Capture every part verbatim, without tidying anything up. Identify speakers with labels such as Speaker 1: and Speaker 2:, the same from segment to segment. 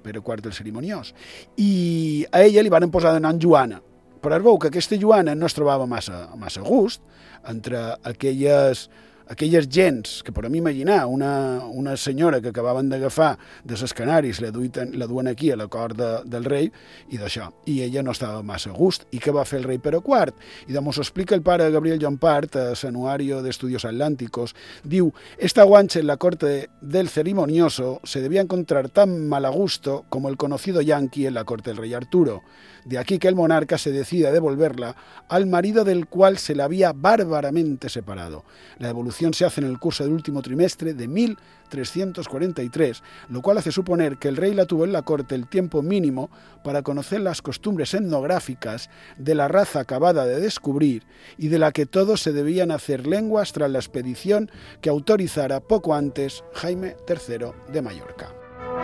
Speaker 1: Pere quart el Cerimoniós, i a ella li van posar de nom Joana, però es veu que aquesta Joana no es trobava massa, massa a gust entre aquelles, aquelles gens que podem imaginar, una, una senyora que acabaven d'agafar de les Canàries, la duen, la duen aquí a la cort de, del rei, i d'això, i ella no estava massa a gust. I què va fer el rei Pere quart? I doncs ho explica el pare Gabriel Llompart a Sanuario de Estudios Atlánticos. Diu, esta guancha en la corte del Cerimonioso se debía encontrar tan mal a gusto como el conocido yanqui en la corte del rey Arturo. De aquí que el monarca se decida a devolverla al marido del cual se la había bárbaramente separado. La devolución se hace en el curso del último trimestre de mil trescientos cuarenta y tres, lo cual hace suponer que el rey la tuvo en la corte el tiempo mínimo para conocer las costumbres etnográficas de la raza acabada de descubrir y de la que todos se debían hacer lenguas tras la expedición que autorizara poco antes Jaime tercero de Mallorca.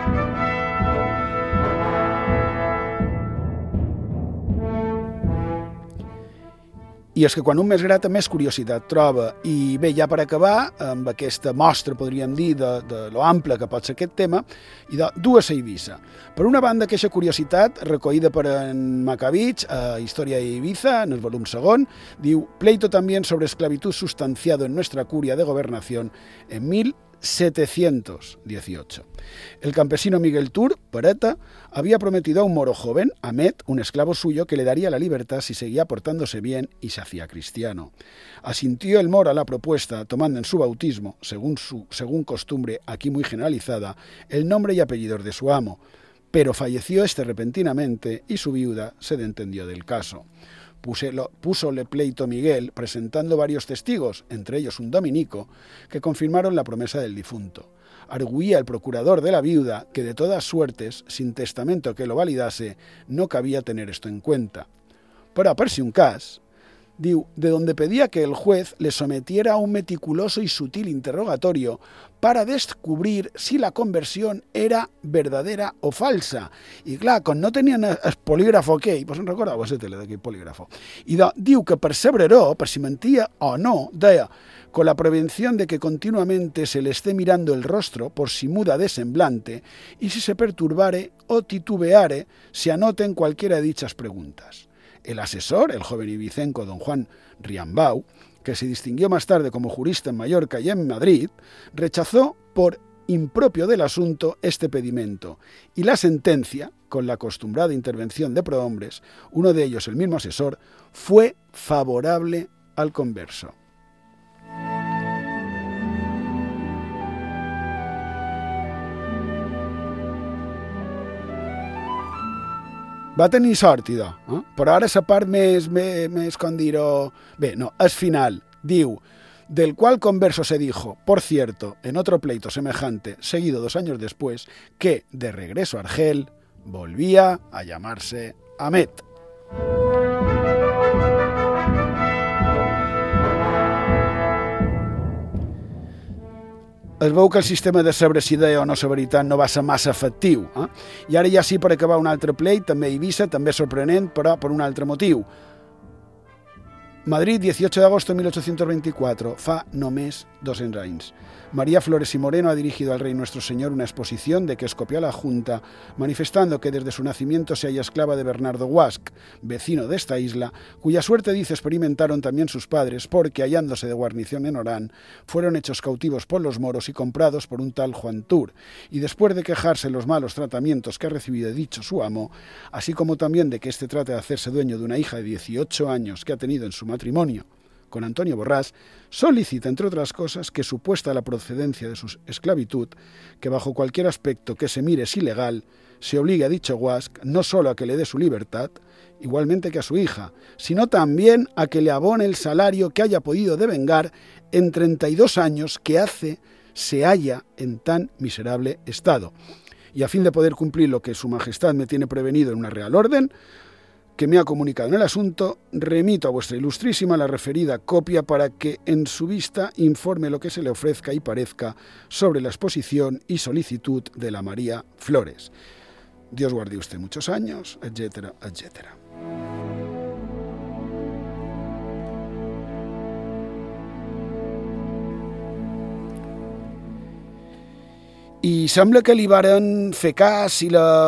Speaker 1: I és que quan un més grata més curiositat troba, i bé, ja per acabar, amb aquesta mostra, podríem dir, de, de lo ample que pot ser aquest tema, i de dues a Eivissa. Per una banda, aquesta curiositat, recollida per en Macavich, a Història de Ibiza, en el volum segon, diu, pleito también sobre esclavitud sustanciado en nuestra curia de gobernación en mil setecientos dieciocho. El campesino Miguel Tur, Pereta, había prometido a un moro joven, Ahmed, un esclavo suyo, que le daría la libertad si seguía portándose bien y se hacía cristiano. Asintió el moro a la propuesta, tomando en su bautismo, según, su, según costumbre aquí muy generalizada, el nombre y apellidos de su amo, pero falleció este repentinamente y su viuda se entendió del caso. Puselo, púsole pleito Miguel, presentando varios testigos, entre ellos un dominico, que confirmaron la promesa del difunto. Arguía el procurador de la viuda que de todas suertes, sin testamento que lo validase, no cabía tener esto en cuenta. Però, per si un cas, diu, de donde pedía que el juez le sometiera a un meticuloso y sutil interrogatorio para descubrir si la conversión era verdadera o falsa. I clar, com no tenien el polígrafo aquell, pues en recordeu la tele d'aquell polígrafo, i de, diu que per saber-ho, per si mentia o no, deia, con la prevención de que continuamente se le esté mirando el rostro por si muda de semblante y si se perturbare o titubeare, se anoten cualquiera de dichas preguntas. El asesor, el joven ibicenco don Juan Riambau, que se distinguió más tarde como jurista en Mallorca y en Madrid, rechazó por impropio del asunto este pedimento, y la sentencia, con la acostumbrada intervención de prohombres, uno de ellos el mismo asesor, fue favorable al converso. Va tenir sort, idò, eh? Però ara la part més, més, més com dir-ho... Bé, no, es final. Diu, del cual converso se dijo, por cierto, en otro pleito semejante, seguido dos años después, que, de regreso a Argel, volvía a llamarse Ahmed. Es veu que el sistema de saber si deia o no la veritat no va ser massa efectiu. Eh? I ara ja sí, per acabar un altre pleit, també a Eivissa, també sorprenent, però per un altre motiu. Madrid, dieciocho de agosto de mil ochocientos veinticuatro, fa només dos-cents anys. María Flores y Moreno ha dirigido al rey nuestro señor una exposición de que escopió a la Junta, manifestando que desde su nacimiento se halla esclava de Bernardo Guasch, vecino de esta isla, cuya suerte dice experimentaron también sus padres, porque hallándose de guarnición en Orán, fueron hechos cautivos por los moros y comprados por un tal Juan Tur, y después de quejarse los malos tratamientos que ha recibido dicho su amo, así como también de que éste trate de hacerse dueño de una hija de dieciocho años que ha tenido en su matrimonio con Antonio Borrás, solicita, entre otras cosas, que supuesta la procedencia de su esclavitud, que bajo cualquier aspecto que se mire es ilegal, se obligue a dicho Guasch no solo a que le dé su libertad, igualmente que a su hija, sino también a que le abone el salario que haya podido devengar en treinta y dos años que hace se halla en tan miserable estado. Y a fin de poder cumplir lo que su majestad me tiene prevenido en una real orden, que me ha comunicado en el asunto, remito a vuestra ilustrísima la referida copia para que en su vista informe lo que se le ofrezca y parezca sobre la exposición y solicitud de la María Flores. Dios guarde usted muchos años, etcétera, etcétera. I sembla que li varen fer cas i la